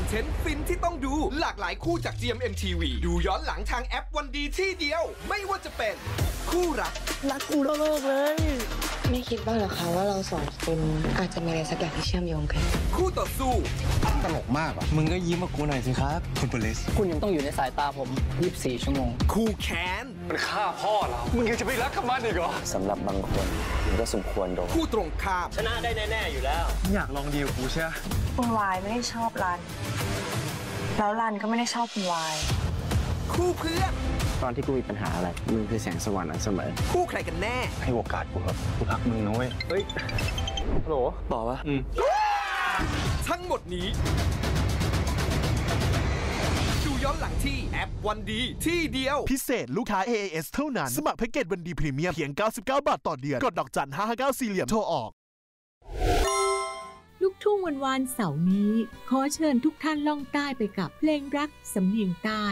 อนเทนต์ฟินที่ต้องดูหลากหลายคู่จาก GMMTV ดูย้อนหลังทางแอปวันดีที่เดียวไม่ว่าจะเป็นคู่รักกูเลิกเลยไม่คิดบ้างเหรอคะว่าเราสองคนอาจจะมีอะไรสักอย่างที่เชื่อมโยงกันคู่ต่อสู้ตลกมากอ่ะมึงก็ยิ้มมากูหน่อยสิครับคุณโพลิสคุณยังต้องอยู่ในสายตาผม24 ชั่วโมงคู่แค้นมันฆ่าพ่อเรามึงยังจะไปรักกับมันอีกเหรอสำหรับบางคนมันก็สมควรโดนคู่ตรงข้ามชนะได้แน่ๆอยู่แล้วอยากลองดีลกูใช่ไหมคุณวายไม่ได้ชอบรันแล้วรันก็ไม่ได้ชอบคุณวายคู่เพื่อนตอนที่กูมีปัญหาอะไรมึงคือแสงสว่างอันเสมอคู่ใครกันแน่ให้โอกาสกูครับกูรักมึงนะเว้ยเฮ้ยฮัลโหลต่อปะทั้งหมดนี้ดูย้อนหลังที่แอปวันดีที่เดียวพิเศษลูกค้า AAS เท่านั้นสมัครแพ็กเกจวันดีพรีเมียมเพียง99 บาทต่อเดือนกดดอกจัน559สี่เหลี่ยมโทรออกลูกทุ่งวันเสาร์นี้ขอเชิญทุกท่านล่องใต้ไปกับเพลงรักสำเนียงใต้